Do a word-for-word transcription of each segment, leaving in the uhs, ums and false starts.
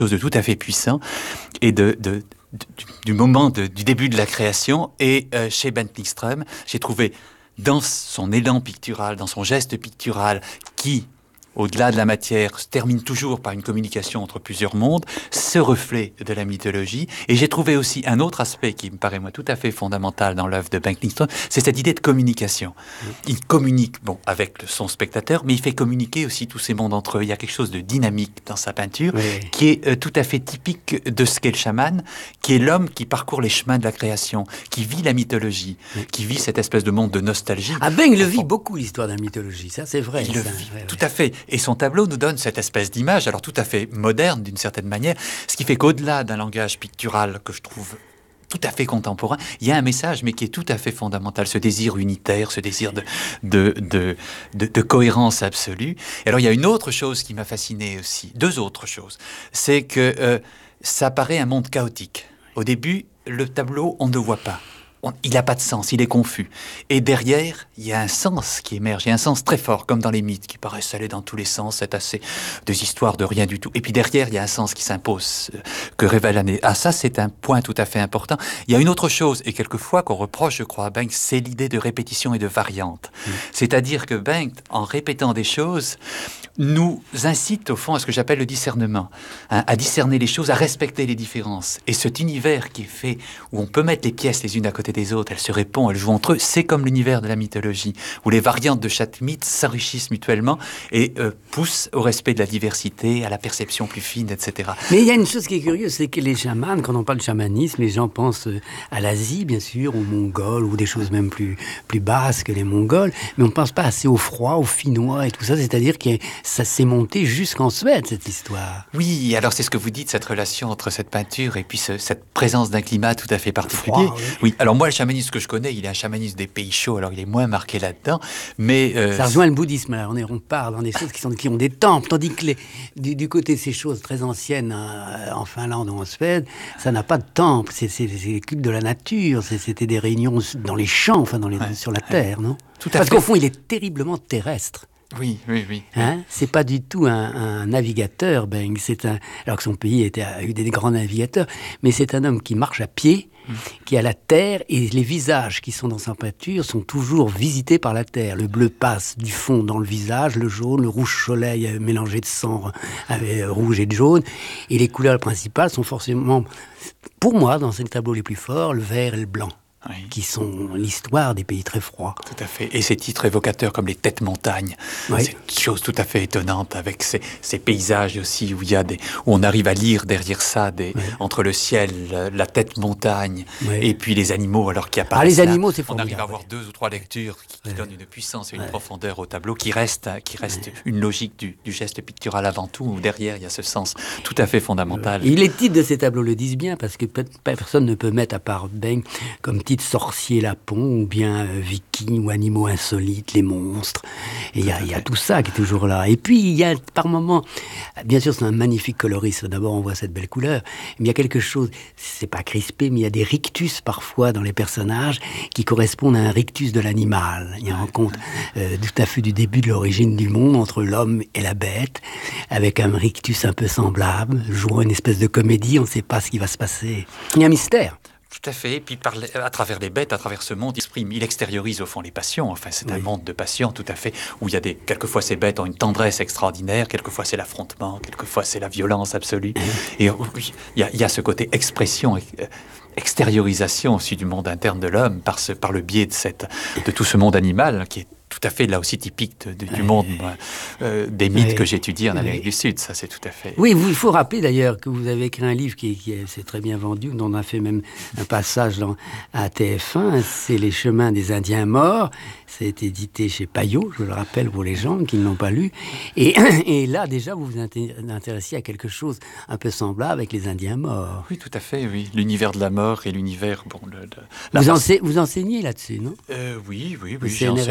chose de tout à fait puissant et de, de, de du moment de, du début de la création. Et euh, chez Bengt Nyström, j'ai trouvé dans son élan pictural, dans son geste pictural, qui, au-delà de la matière, se termine toujours par une communication entre plusieurs mondes, ce reflet de la mythologie. Et j'ai trouvé aussi un autre aspect qui me paraît, moi, tout à fait fondamental dans l'œuvre de Bengt Nyström, c'est cette idée de communication. Il communique, bon, avec son spectateur, mais il fait communiquer aussi tous ces mondes entre eux. Il y a quelque chose de dynamique dans sa peinture, oui, qui est euh, tout à fait typique de ce qu'est le chaman, qui est l'homme qui parcourt les chemins de la création, qui vit la mythologie, oui, qui vit cette espèce de monde de nostalgie. Ah, Bengt le vit beaucoup, l'histoire de la mythologie, ça c'est vrai. Il ça, le vit, ouais, tout ouais. à fait. Et son tableau nous donne cette espèce d'image, alors tout à fait moderne d'une certaine manière, ce qui fait qu'au-delà d'un langage pictural que je trouve tout à fait contemporain, il y a un message, mais qui est tout à fait fondamental, ce désir unitaire, ce désir de, de, de, de, de cohérence absolue. Et alors il y a une autre chose qui m'a fasciné aussi, deux autres choses, c'est que euh, ça paraît un monde chaotique. Au début, le tableau, on ne le voit pas. On, il n'a pas de sens, il est confus. Et derrière, il y a un sens qui émerge, il y a un sens très fort, comme dans les mythes, qui paraissent aller dans tous les sens, c'est assez des histoires de rien du tout. Et puis derrière, il y a un sens qui s'impose, euh, que révèle l'année. Ah, ça, c'est un point tout à fait important. Il y a une autre chose, et quelquefois qu'on reproche, je crois, à Bengt, c'est l'idée de répétition et de variante. Mmh. C'est-à-dire que Bengt, en répétant des choses, nous incite au fond à ce que j'appelle le discernement, hein, à discerner les choses, à respecter les différences. Et cet univers qui est fait, où on peut mettre les pièces les unes à côté des autres, elles se répondent, elles jouent entre eux, c'est comme l'univers de la mythologie, où les variantes de chaque mythe s'enrichissent mutuellement et euh, poussent au respect de la diversité, à la perception plus fine, et cetera. Mais il y a une chose qui est curieuse, c'est que les chamans, quand on parle de chamanisme, les gens pensent à l'Asie, bien sûr, aux Mongols, ou des choses même plus, plus basses que les Mongols, mais on ne pense pas assez au froid, aux Finnois et tout ça, c'est-à-dire que ça s'est monté jusqu'en Suède, cette histoire. Oui, alors c'est ce que vous dites, cette relation entre cette peinture et puis ce, cette présence d'un climat tout à fait particulier. Froid, oui. oui, alors moi, le chamanisme que je connais, il est un chamanisme des pays chauds, alors il est moins marqué là-dedans, mais... Euh, ça rejoint le bouddhisme, là. On, est, on part dans des choses qui, sont, qui ont des temples, tandis que les, du, du côté de ces choses très anciennes, euh, en Finlande ou en Suède, ça n'a pas de temple, c'est, c'est, c'est les cultes de la nature, c'est, c'était des réunions dans les champs, enfin dans les, ouais, sur la ouais. terre, non? Tout à Parce fait. qu'au fond, il est terriblement terrestre. Oui, oui, oui. Hein, c'est pas du tout un, un navigateur, Bengt. C'est un, alors que son pays était, a eu des grands navigateurs, mais c'est un homme qui marche à pied, mmh. qui a la terre, et les visages qui sont dans sa peinture sont toujours visités par la terre. Le bleu passe du fond dans le visage, le jaune, le rouge soleil mélangé de sang avec rouge et de jaune, et les couleurs principales sont forcément, pour moi, dans ces tableaux les plus forts, le vert et le blanc. Oui. Qui sont l'histoire des pays très froids. Tout à fait. Et ces titres évocateurs comme les têtes montagnes, oui. c'est une chose tout à fait étonnante avec ces, ces paysages aussi où il y a des, où on arrive à lire derrière ça des, oui. entre le ciel, la tête montagne oui. et puis les animaux alors qui apparaissent. Ah, les là, animaux, c'est on formidable. arrive à avoir deux ou trois lectures qui, qui oui. donnent une puissance et une oui. profondeur au tableau qui reste, qui reste oui. une logique du, du geste pictural avant tout. Où derrière il y a ce sens tout à fait fondamental. Et les titres de ces tableaux le disent bien parce que personne ne peut mettre à part Bengt comme titre sorcier lapon ou bien euh, viking ou animaux insolites, les monstres. Et il y, y a tout ça qui est toujours là. Et puis il y a par moments, bien sûr c'est un magnifique coloriste, d'abord on voit cette belle couleur, mais il y a quelque chose, c'est pas crispé, mais il y a des rictus parfois dans les personnages qui correspondent à un rictus de l'animal. Il y a un rencontre euh, tout à fait du début de l'origine du monde entre l'homme et la bête, avec un rictus un peu semblable, jouant une espèce de comédie, on ne sait pas ce qui va se passer. Il y a un mystère. Tout à fait. Et puis, par, à travers les bêtes, à travers ce monde, il exprime, il extériorise au fond les passions. Enfin, c'est oui. un monde de passion, tout à fait, où il y a des... Quelquefois, ces bêtes ont une tendresse extraordinaire, quelquefois, c'est l'affrontement, quelquefois, c'est la violence absolue. Et oui, il y a, il y a ce côté expression, extériorisation aussi du monde interne de l'homme par, ce, par le biais de, cette, de tout ce monde animal qui est tout à fait là aussi typique de, de, du monde euh, des mythes oui. que j'étudie en Amérique oui. du Sud, ça c'est tout à fait... Oui, il faut rappeler d'ailleurs que vous avez écrit un livre qui, qui est, c'est très bien vendu, dont on a fait même un passage dans, à T F un, c'est Les chemins des Indiens morts, c'est édité chez Payot, je le rappelle pour les gens qui ne l'ont pas lu, et, et là déjà vous vous intéressiez à quelque chose un peu semblable avec les Indiens morts. Oui, tout à fait, oui, l'univers de la mort et l'univers... Bon, le, le, vous, ense- vous enseignez là-dessus, non euh, Oui, oui, oui, j'ai enseigné...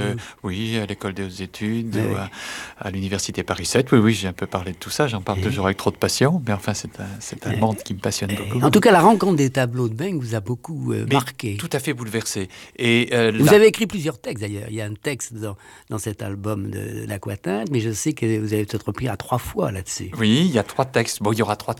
Euh, oui, à l'école des hautes études, Ouais. ou à, à l'université Paris sept. Oui, oui, j'ai un peu parlé de tout ça. J'en parle Et... toujours avec trop de passion, mais enfin, c'est un, c'est un Et... monde qui me passionne beaucoup. En tout cas, la rencontre des tableaux de Beng vous a beaucoup euh, mais marqué. Tout à fait bouleversé. Et euh, vous là... avez écrit plusieurs textes d'ailleurs. Il y a un texte dans, dans cet album de, de l'Aquatinte, mais je sais que vous avez peut-être repris à trois fois là-dessus. Oui, il y a trois textes. Bon, il y aura trois